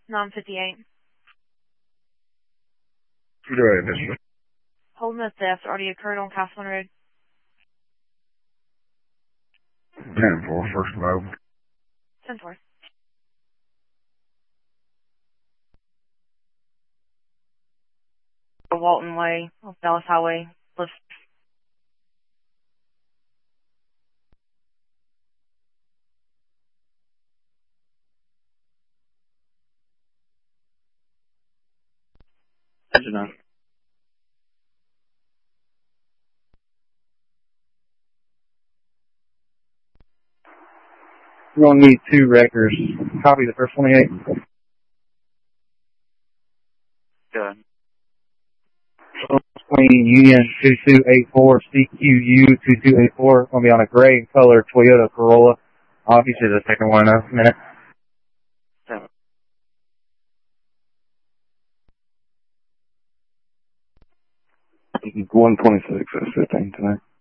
958. Go ahead, mister. Holding a theft already occurred on Castleman Road. 10-4, first load. 10-4. Walton Way, off Dallas Highway. Lift. Engine on. We're going to need 2 records. Copy the first 28. Good. Queen Union 2284, CQU 2284. Going to be on a gray color Toyota Corolla. I'll get you the second one in a minute. 126, that's 15 tonight.